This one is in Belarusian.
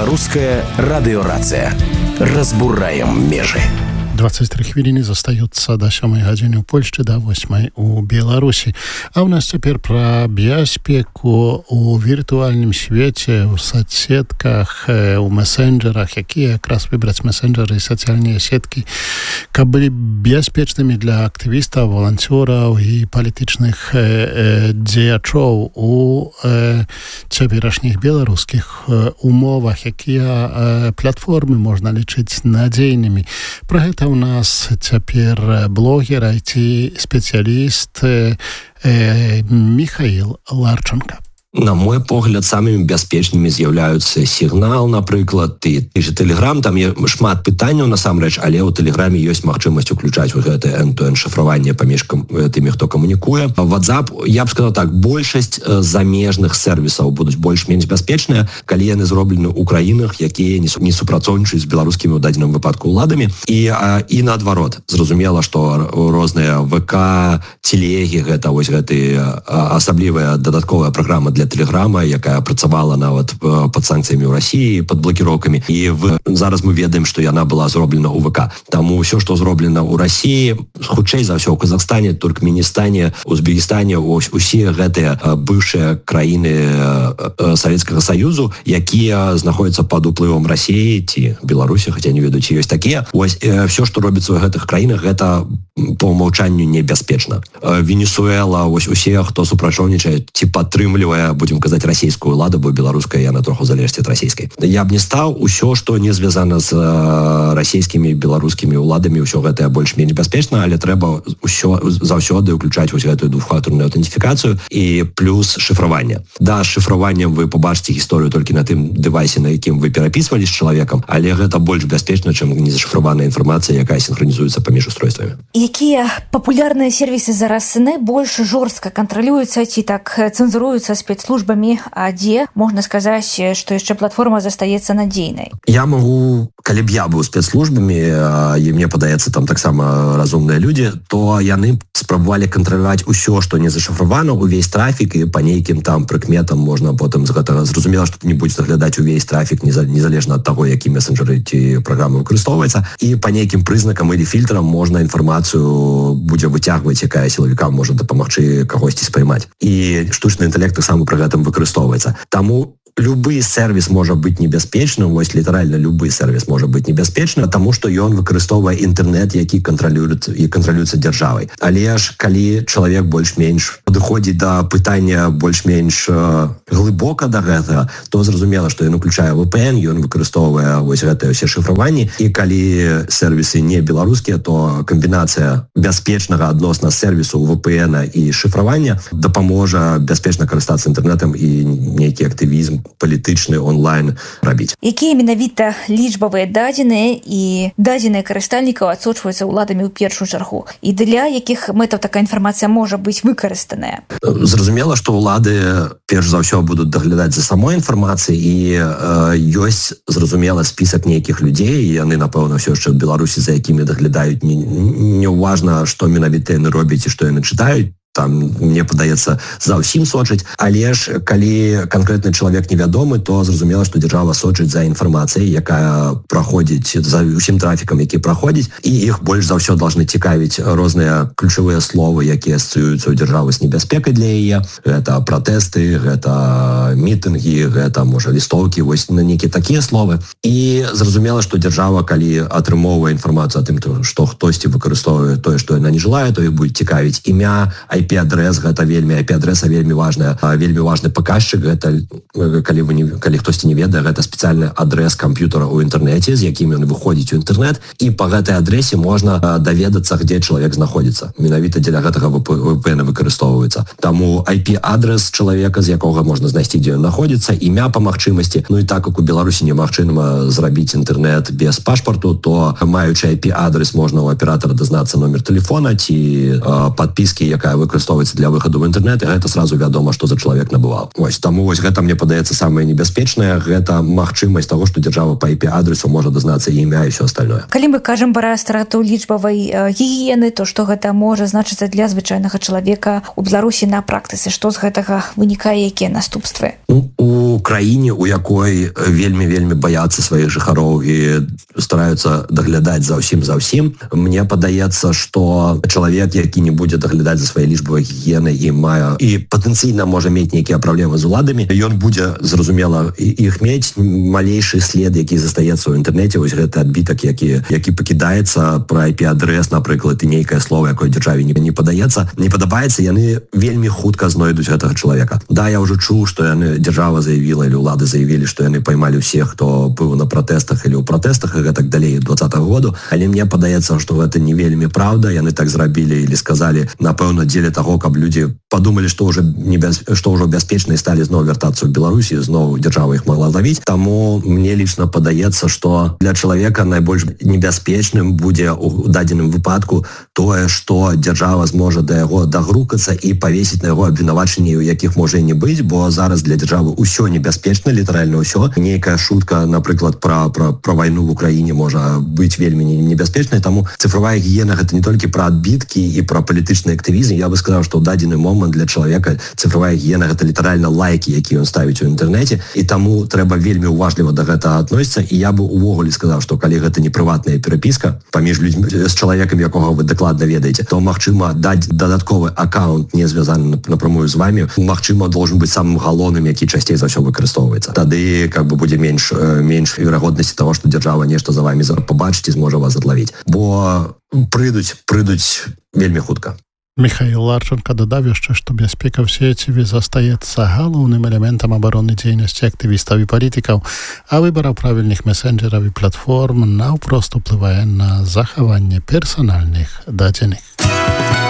Белорусская радиорация. Разбураем межи. 23 хвіліны застаюцца да 7 гадзіны ў Польшчы, да 8 у Беларусі. А ў нас цяпер пра бяспеку ў віртуальным свеце, у соцсетках, у месенджерах, якія якраз выбраць месенджеры і сацыяльныя сеткі, каб былі бяспечнымі для актывістаў, валанцёраў і палітычных дзеячоў у цяперашніх беларускіх умовах, якія платформы можна лічыць надзейнымі. Пра гэта у нас цяпер блогер, IT-спецыяліст Михаил Ларченко. На мой погляд, самымі бяспечнымі з'яўляюцца сігнал, напрыклад, і же Telegram, там є шмат пытанняў насамрэч, але ў Телеграме ёсць магчымасць уключаць гэтае end-to-end шифраванне паміж тымі, хто камунікуе. WhatsApp, я б сказаў так, большасць замежных сервісаў будуць больш-менш бяспечныя, калі яны зроблены ў краінах, якія не супрацоўнічаюць з беларускімі ў дадзеным выпадку ўладамі. І наадварот, зразумела, што розныя ВК, телегі, гэта вось гэты асаблівая дадатковая праграма для Телеграма, якая працавала нават пад санкцыямі ў Расіі, пад блакіроўкамі. І зараз мы ведаем, што яна была зроблена ў ВК. Таму ўсё, што зроблена ў Расіі, хутчэй за ўсё ў Казахстане, Туркменістане, Узбекістане, усе гэтыя бывшыя краіны Савецкага Саюзу, якія знаходзяцца пад уплывам Расіі ці Беларусі, хаця не ведаю, ці ёсць такія. Вось ўсё, што робіцца ў гэтых краінах, гэта по ўмаўчанню небяспечна. Венесуэла, вось усе, хто супрацоўнічае ці падтрымлівае, будем казаць, расійскую ўладу, бо беларуская яна троху залежыць ад расійскай. Я б не стаў, усё, што не звязана з расійскімі, беларускімі ўладамі, ўсё гэтае больш-менш бяспечна, але трэба ўсё заўсёды ўключаць вось гэтую двухфактарную аўтэнтыфікацыю і плюс шифраванне. Да, з шифраваннем вы побачыце гісторыю толькі на тым дэвайсе, на якім вы перапісвалі з чалавекам, але гэта больш бяспечна, чым незашифраваная інфармацыя, якая сінхронізуецца паміж устройствамі. Якія папулярныя сервісы зараз найбольш жорстка кантралююцца ці так цэнзуруюцца спецслужбамі, а дзе можна сказаць, што яшчэ платформа застаецца надзейнай? Я магу, калі б я быў спецслужбамі, і мне падаецца, там таксама разумныя людзі, то яны спрабавалі кантраляваць усё, што не зашифравана, увесь трафік, і па нейкім там прыкметам можна потым з гэтага зразумела, што не будзе заглядаць увесь трафік, незалежна ад таго, які месенджеры ці праграмы выкарыстоўваецца, і па нейкім прызнакам или фільтрам можна інфармацыю будзе выцягваць, якая сілавікам можа дапамагчы кагосьці спаймаць. І штучны інтэлект таксама пры гэтым выкарыстоўваецца. Таму любы сервіс можа быць небяспечным, вось літаральна любы сервіс можа быць небяспечным, таму што ён выкарыстоўвае інтэрнэт, які кантралюецца дзяржавай. Але ж калі чалавек больш-менш падыходзіць да пытання больш-менш глыбока да гэтага, то зразумела, што ён уключае VPN, ён выкарыстоўвае вось гэтыя ўсе шифраванні, і калі сервісы не беларускія, то камбінацыя бяспечнага адносна сервісу VPN і шифравання дапаможа бяспечна карыстацца інтэрнэтам і нейкі актывізм палітычны онлайн рабіць. Якія менавіта лічбавыя дадзеныя і дадзеныя карыстальнікаў адсочваюцца ўладамі ў першую чаргу? І для якіх мэтаў такая інфармацыя можа быць выкарыстаная? Зразумела, што ўлады перш за ўсё будуць даглядаць за самой інфармацыяй, і ёсць, зразумела, спісак нейкіх людзей, і яны, напэўна, ўсё яшчэ ў Беларусі, за якімі даглядаюць, не важна, што менавіта яны робяць і што яны чытаюць. Там, мне падаецца, за ўсім сочыць, але ж калі канкрэтны чалавек невядомы, то зразумела, што дзяржава сочыць за інфармацыяй, якая праходзіць, за ўсім трафікам, які праходзіць, і іх больш за ўсё должны цікавіць розныя ключавыя словы, якія асацыююцца ў дзяржавы з небяспекай для яе. Гэта пратэсты, гэта мітынгі, гэта, можа, лістоўкі, вось на нейкія такія словы. І зразумела, што дзяржава, калі атрымоўвае інфармацыю о тым, што хтосьці выкарыстоўвае тое, што яна не желае, то іх будзе цікавіць імя, IP-адрес, гэта IP-адреса вельмі важны паказчык. Гэта калі хтосьці не ведае, гэта спецыяльны адрес камп'ютара ў інтэрнэце, з якім ён выходзіць у інтэрнэт, і па гэтай адрэсе можна даведацца, дзе чалавек знаходзіцца. Менавіта дзеля гэтага VPN выкарыстоўваецца. Таму IP-адрес чалавека, з якога можна знайсці, дзе ён знаходзіцца, імя па магчымасці. Ну і так як у Беларусі немагчыма зрабіць інтэрнэт без пашпарту, то маючы IP-адрес можна ў аператара дазнацца номер тэлефона ці падпіскі, якая выкарыстоўваецца выкарыстоўваецца для выхаду в інтэрнэт, і гэта сразу вядома, што за чалавек набываў. Таму гэта мне падаецца самае небяспечнае, гэта магчымасць таго, што дзяржава па IP-адресу можа дазнацца імя і ўсё остальное. Калі мы кажам пра страту лічбавай гігіены, то што гэта можа значыцца для звычайнага чалавека у Беларусі на практыцы? Што з гэтага вынікае, якія наступствы? У краіне, у якой вельмі баяцца сваіх жыхароў і стараюцца даглядаць за ўсім, мне падаецца, што чалавек, які не будзе даглядаць за сваёй лічбавай гігіенай і патэнцыйна можа мець нейкія праблемы з уладамі, ён будзе, зразумела, іх мець. Малейшы след, які застаецца ў інтэрнэце, вось гэты адбітак, які пакідаецца пра IP-адрес, напрыклад, і нейкае слово, якое дзяржаве не падабаецца, яны вельмі хутка знойдуць гэтага чалавека. Да, я ўжо чуў, што дзяржава заявіла или улады заявілі, што яны поймалі ўсіх, хто быў на пратэстах или ў пратэстах і гэтак далей 2020 году, але мне падаецца, што гэта не вельмі праўда. Яны так зрабілі или сказалі, напэўна, дзеля таго, каб людзі падумалі, што ўжо бяспечна і сталі зноў вяртацца ў Беларусі, зноў дзяржава іх могла лавіць. Таму мне лічна падаецца, што для чалавека найбольш небяспечным будзе у дадзеным выпадку тое, што дзяржава зможа да яго дагрукацца і павесіць на яго абвінавачанні, у якіх можа і не быць, бо зараз для дзяржавы ўсё небяспечна, літаральна ўсё. Нейкая шутка, напрыклад, пра вайну в Украіне можа быць вельмі небяспечнай. Таму цифровая гігіена гэта не толькі пра адбіткі і пра палітычны актывізм. Я бы сказаў, што ў дадзены момант для чалавека цифровая гігіена гэта літаральна лайкі, які ён ставіць у інтэрнэце, і таму трэба вельмі уважліва да гэтага адносіцца. І я бы увогуле сказаў, што калі гэта не прыватная перапіска паміж людзьмі з чалавекам, якога вы дакладна ведаеце, то магчыма даць дадатковы аккаунт, не звязаны напрямую з вами, магчыма должен быць самым галоўным, які часцей за ўсё выкарыстоўваецца. Тады будзе менш верагоднасці того, што дзяржава нешта за вами пабачыць і зможа вас адлавіць. Бо прыйдуць вельмі хутка. Михаил Ларченко дадаў яшчэ, што бяспека ў сеціве застаецца галоўным элементам абароны дзейнасці актывістаў і палітыкаў, а выбараў правільных месенджераў і платформ наўпрост уплывае на захаванне персанальных дадзеных.